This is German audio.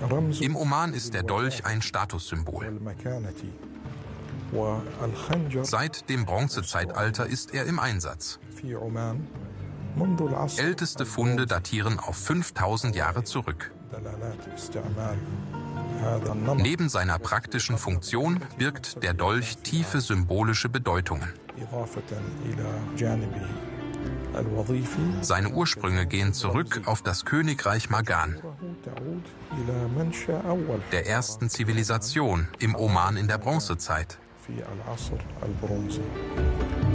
Im Oman ist der Dolch ein Statussymbol. Seit dem Bronzezeitalter ist er im Einsatz. Älteste Funde datieren auf 5000 Jahre zurück. Neben seiner praktischen Funktion birgt der Dolch tiefe symbolische Bedeutungen. Seine Ursprünge gehen zurück auf das Königreich Magan, der ersten Zivilisation im Oman in der Bronzezeit.